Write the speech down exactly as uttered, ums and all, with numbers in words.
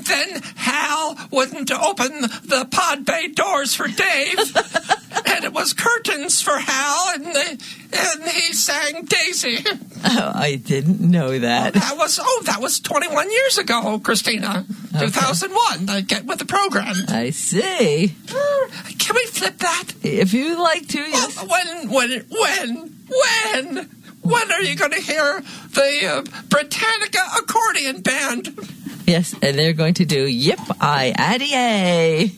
then Hal wouldn't open the pod bay doors for Dave, and it was curtains for Hal, and, they, and he sang Daisy. Oh, I didn't know that. Oh, that was oh, that was twenty-one years ago, Christina. Okay. two thousand one. I get with the program. I see. Can we flip that? If you like to, yes. Well, when, when, when, when, when are you going to hear the uh, Britannica accordion band? Yes, and they're going to do Yip I Addy A.